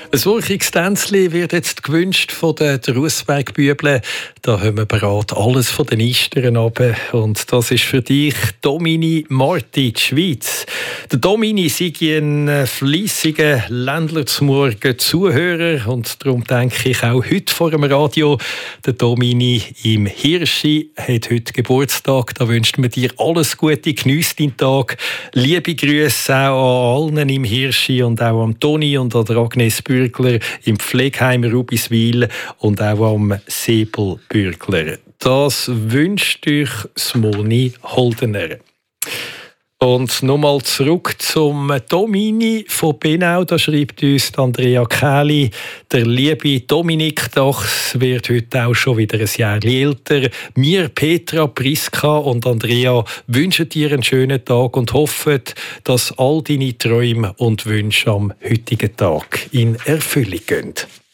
Ein urchiges Tänzli wird jetzt gewünscht von den Russbergbübeln. Da haben wir bereit alles von den Eistern runter. Und das ist für dich Domini Marti, die Schweiz. Der Domini sei ein fleissiger Ländler zum Morgen Zuhörer. Und darum denke ich auch heute vor dem Radio. Der Domini im Hirschi hat heute Geburtstag. Da wünscht man dir alles Gute, geniess deinen Tag. Liebe Grüße auch an allen im Hirschi und auch am Toni und an der Agnes Bürgler im Pflegeheim Rubiswil und auch am Sebel Bürgler. Das wünscht euch Smoni Holdener. Und nochmal zurück zum Domini von Benau. Da schreibt uns Andrea Kähli, der liebe Dominik Dachs wird heute auch schon wieder ein Jahr älter. Wir, Petra, Priska und Andrea, wünschen dir einen schönen Tag und hoffen, dass all deine Träume und Wünsche am heutigen Tag in Erfüllung gehen.